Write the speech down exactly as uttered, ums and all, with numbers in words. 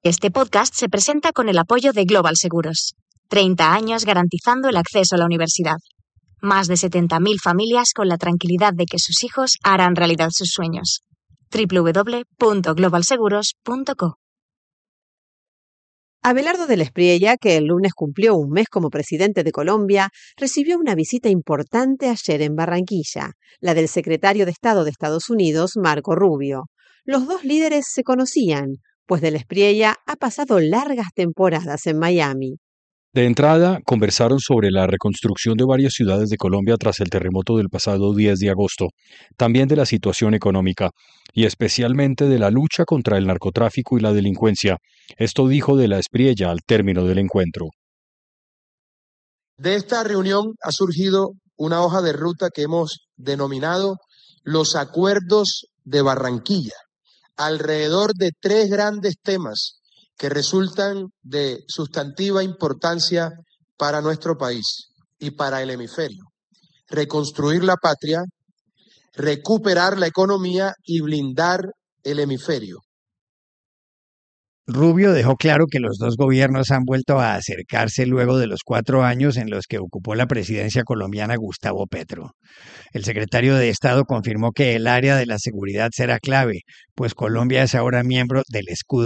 Este podcast se presenta con el apoyo de Global Seguros. treinta años garantizando el acceso a la universidad. Más de setenta mil familias con la tranquilidad de que sus hijos harán realidad sus sueños. doble u doble u doble u punto global seguros punto co. Abelardo del Espriella, que el lunes cumplió un mes como presidente de Colombia, recibió una visita importante ayer en Barranquilla, la del secretario de Estado de Estados Unidos, Marco Rubio. Los dos líderes se conocían, pues del Espriella ha pasado largas temporadas en Miami. De entrada, conversaron sobre la reconstrucción de varias ciudades de Colombia tras el terremoto del pasado diez de agosto, también de la situación económica y especialmente de la lucha contra el narcotráfico y la delincuencia. Esto dijo de la Espriella al término del encuentro. De esta reunión ha surgido una hoja de ruta que hemos denominado los Acuerdos de Barranquilla, alrededor de tres grandes temas que resultan de sustantiva importancia para nuestro país y para el hemisferio: reconstruir la patria, recuperar la economía y blindar el hemisferio. Rubio dejó claro que los dos gobiernos han vuelto a acercarse luego de los cuatro años en los que ocupó la presidencia colombiana Gustavo Petro. El secretario de Estado confirmó que el área de la seguridad será clave, pues Colombia es ahora miembro del escudo